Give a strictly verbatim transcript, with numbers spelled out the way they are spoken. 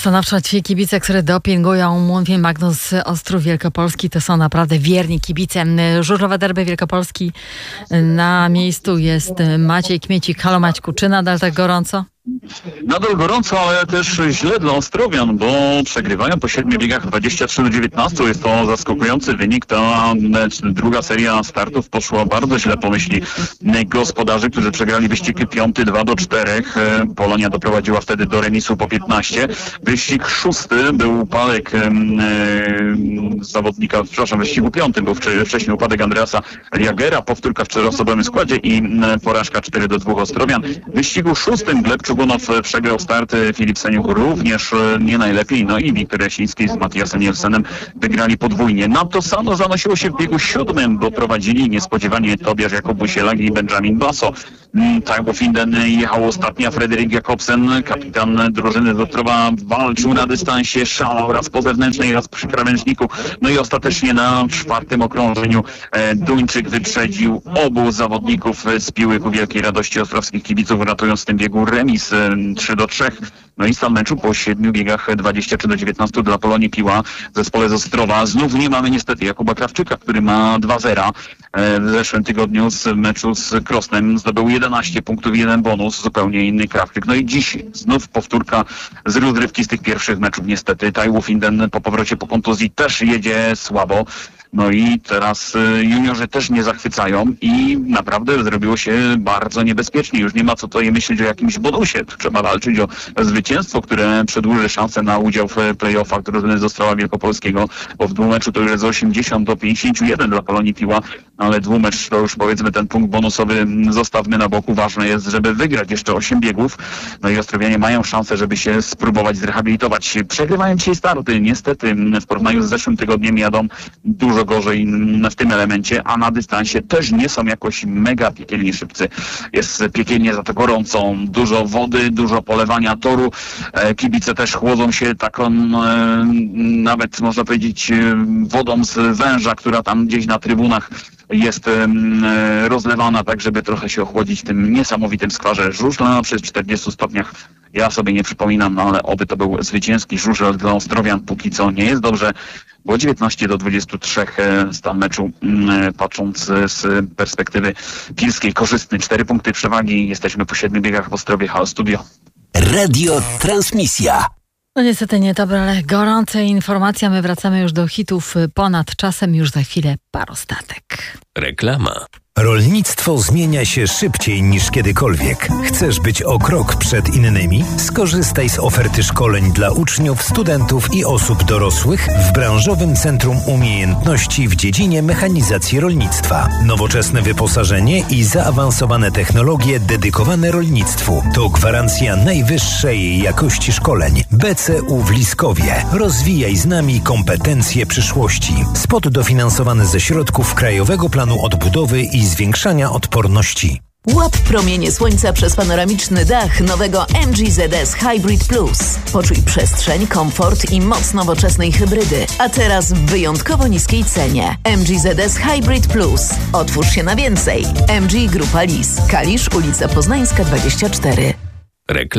stanowczo ci kibice, które dopingują Młynwie Magnus Ostrów Wielkopolski, to są naprawdę wierni kibice. Żużlowe derby Wielkopolski, na miejscu jest Maciej Kmiecik. Halo Maćku, czy nadal tak gorąco? Nadal gorąco, ale też źle dla Ostrowian, bo przegrywają po siedmiu biegach dwadzieścia trzy do dziewiętnastu. Jest to zaskakujący wynik. Ta druga seria startów poszła bardzo źle po myśli gospodarzy, którzy przegrali wyścig piąty dwa do czterech. Polonia doprowadziła wtedy do remisu po piętnaście. Wyścig szósty był upadek e, zawodnika, przepraszam, wyścigu piątym był wcześniej upadek Andreasa Jagera, powtórka w czteroosobowym składzie i porażka cztery do dwóch Ostrowian. W wyścigu szóstym Gleb Czugunow przegrał starty, Filip Seniuk również nie najlepiej, no i Wiktor Jasiński z Matiasem Nielsenem wygrali podwójnie. Na to samo zanosiło się w biegu siódmym, bo prowadzili niespodziewanie Tobiasz Jakub-Busielak i Benjamin Basso. Taiwo Finden jechał ostatni, a Fredrik Jakobsen, kapitan drużyny Zotrowa, walczył na dystansie, szalał raz po zewnętrznej, raz przy krawężniku. No i ostatecznie na czwartym okrążeniu Duńczyk wyprzedził obu zawodników z Piły ku wielkiej radości ostrowskich kibiców, ratując w tym biegu remis trzy do trzech. No i stan meczu po siedmiu biegach dwadzieścia trzy do dziewiętnastu dla Polonii Piła w zespole z Ostrowa. Znów nie mamy niestety Jakuba Krawczyka, który ma dwa zera. W zeszłym tygodniu z meczu z Krosnem zdobył jedenaście punktów, jeden bonus, zupełnie inny Krawczyk. No i dziś znów powtórka z rozrywki z tych pierwszych meczów niestety. Taiwo Finden po powrocie po kontuzji też jedzie słabo. No i teraz juniorzy też nie zachwycają i naprawdę zrobiło się bardzo niebezpiecznie. Już nie ma co tutaj myśleć o jakimś bonusie. Trzeba walczyć o zwycięstwo, które przedłuży szansę na udział w play-offach drużyny z Ostrowa Wielkopolskiego, bo w dwumeczu to już jest osiemdziesiąt do pięćdziesięciu jeden dla Polonii Piła, ale dwumecz to już powiedzmy ten punkt bonusowy zostawmy na boku. Ważne jest, żeby wygrać jeszcze osiem biegów. No i Ostrowianie mają szansę, żeby się spróbować zrehabilitować. Przegrywają dzisiaj starty. Niestety w porównaniu z zeszłym tygodniem jadą dużo gorzej w tym elemencie, a na dystansie też nie są jakoś mega piekielnie szybcy. Jest piekielnie za to gorąco, dużo wody, dużo polewania toru. Kibice też chłodzą się taką nawet można powiedzieć wodą z węża, która tam gdzieś na trybunach jest rozlewana, tak żeby trochę się ochłodzić w tym niesamowitym skwarze żużla przy czterdziestu stopniach. Ja sobie nie przypominam, no ale oby to był zwycięski żużel dla Ostrowian. Póki co nie jest dobrze, bo dziewiętnaście do dwudziestu trzech stan meczu, patrząc z perspektywy pilskiej, korzystny. Cztery punkty przewagi. Jesteśmy po siedmiu biegach w Ostrowie. Halo Studio. Radio Transmisja. No niestety nie dobre, ale gorące informacja. My wracamy już do hitów ponad czasem. Już za chwilę Parostatek. Reklama. Rolnictwo zmienia się szybciej niż kiedykolwiek. Chcesz być o krok przed innymi? Skorzystaj z oferty szkoleń dla uczniów, studentów i osób dorosłych w branżowym Centrum Umiejętności w dziedzinie mechanizacji rolnictwa. Nowoczesne wyposażenie i zaawansowane technologie dedykowane rolnictwu to gwarancja najwyższej jakości szkoleń. B C U w Liskowie. Rozwijaj z nami kompetencje przyszłości. Spot dofinansowany ze środków Krajowego Planu Odbudowy i zwiększania odporności. Łap promienie słońca przez panoramiczny dach nowego M G Z S Hybrid Plus. Poczuj przestrzeń, komfort i moc nowoczesnej hybrydy. A teraz w wyjątkowo niskiej cenie. M G Z S Hybrid Plus. Otwórz się na więcej. M G Grupa Lis. Kalisz, ulica Poznańska dwadzieścia cztery. Reklama.